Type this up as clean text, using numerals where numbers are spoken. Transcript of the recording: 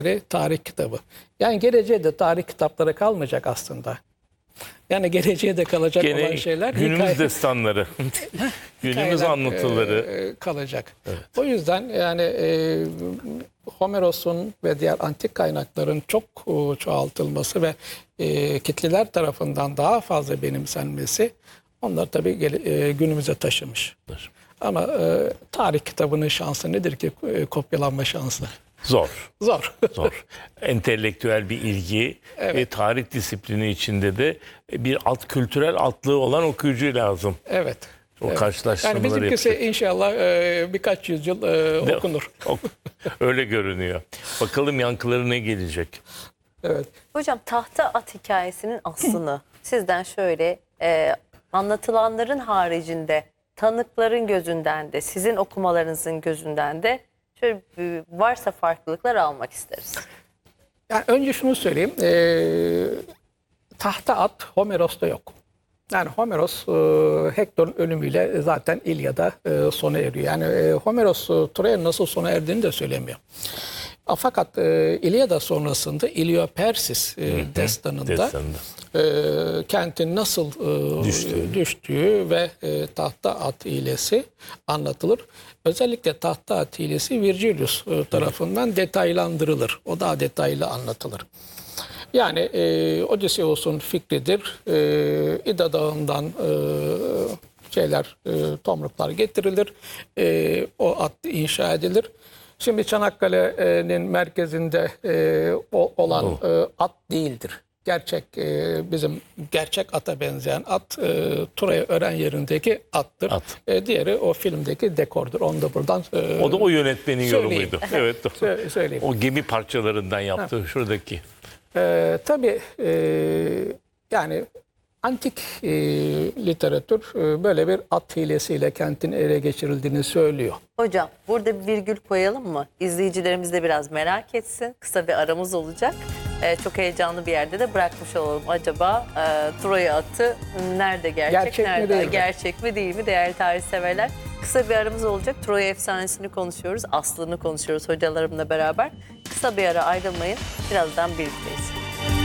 tarih kitabı. Yani geleceğe de tarih kitapları kalmayacak aslında. Yani geleceğe de kalacak Gene olan şeyler günümüz destanları, günümüz hikayeler, anlatıları. kalacak. Evet. O yüzden yani Homeros'un ve diğer antik kaynakların çok çoğaltılması ve kitleler tarafından daha fazla benimsenmesi onlar tabii günümüze taşımış. Ama tarih kitabının şansı nedir ki kopyalanma şansı? Zor. Zor. Zor. Entelektüel bir ilgi ve tarih disiplini içinde de bir kültürel altlığı olan okuyucu lazım. Evet. O karşılaştırmaları Yani bizimkisi yapacak. inşallah birkaç yüzyıl okunur. Öyle görünüyor. Bakalım yankıları ne gelecek? Evet. Hocam tahta at hikayesinin aslını sizden şöyle anlatılanların haricinde tanıkların gözünden de sizin okumalarınızın gözünden de şöyle varsa farklılıklar almak isteriz. Yani önce şunu söyleyeyim. Tahta at Homeros'ta yok. Yani Homeros Hektor'un ölümüyle zaten İlyada sona eriyor. Yani Homeros Troya'nın nasıl sona erdiğini de söylemiyor. Fakat İlyada sonrasında İlyopersis destanında kentin nasıl düştüğü ve tahta at hilesi anlatılır. Özellikle tahta at hilesi Virgilius tarafından detaylandırılır. O daha detaylı anlatılır. Yani Odysseus'un fikridir. İda Dağı'ndan tomruklar getirilir. O at inşa edilir. Şimdi Çanakkale'nin merkezinde olan at değildir. Bizim gerçek ata benzeyen at Troya Ören yerindeki attır. Diğeri o filmdeki dekordur. Onu da buradan o da o yönetmenin söyleyeyim. yorumuydu. Evet. Söyleyeyim. O gemi parçalarından yaptı şuradaki. Tabii yani antik literatür böyle bir at hilesiyle kentin ele geçirildiğini söylüyor. Hocam burada bir virgül koyalım mı? İzleyicilerimiz de biraz merak etsin. Kısa bir aramız olacak. Çok heyecanlı bir yerde de bırakmış olalım. Acaba Troya atı nerede gerçek mi değil mi? Gerçek mi değil mi değerli tarih severler? Kısa bir aramız olacak. Troya efsanesini konuşuyoruz. Aslını konuşuyoruz hocalarımla beraber. Kısa bir ara ayrılmayın. Birazdan birlikteyiz.